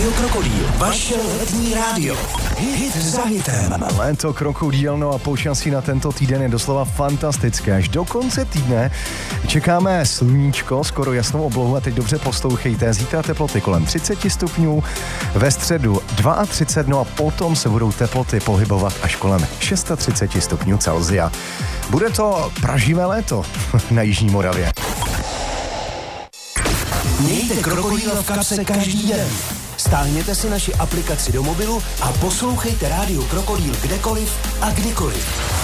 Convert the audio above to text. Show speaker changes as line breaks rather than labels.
Rádio Krokodýl, vaše letní rádio. Hit za hitem.
Léto Krokodýl, no a počasí na tento týden je doslova fantastické. Až do konce týdne čekáme sluníčko, skoro jasnou oblohu a teď dobře poslouchejte. Zítra teploty kolem 30 stupňů, ve středu 32, no a potom se budou teploty pohybovat až kolem 36 stupňů Celsia. Bude to praživé léto na Jižní Moravě.
Mějte Krokodýla v kapse každý den. Stáhněte si naši aplikaci do mobilu a poslouchejte Rádio Krokodýl kdekoliv a kdykoliv.